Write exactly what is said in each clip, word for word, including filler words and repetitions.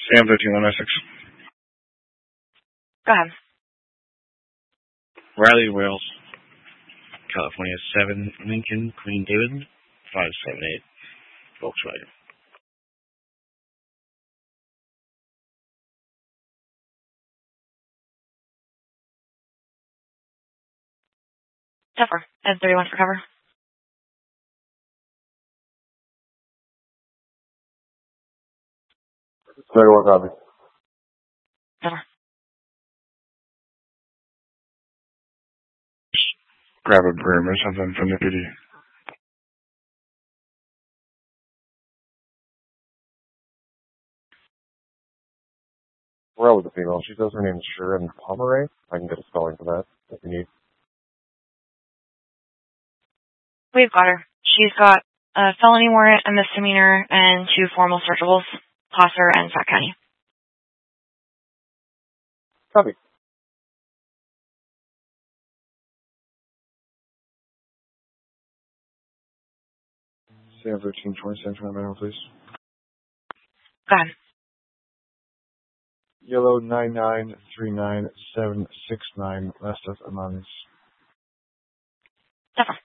Sam thirteen one nine six. Go ahead. Riley Wales, California seven, Lincoln, Queen David, five seven eight, Volkswagen. Tougher. Ed thirty-one for cover. thirty-one copy. Tougher. Grab a broom or something from the P D. We're out with the female. She says her name is Sharon Pomeray. I can get a spelling for that if you need. We've got her. She's got a felony warrant, a misdemeanor, and two formal searchables, Placer and Sac County. Copy. Sam thirteen twenty-seven, for my please. Go ahead. Yellow nine nine three nine seven six nine, last of Amans. Tougher.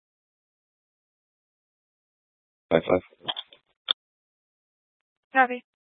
Five five. Copy.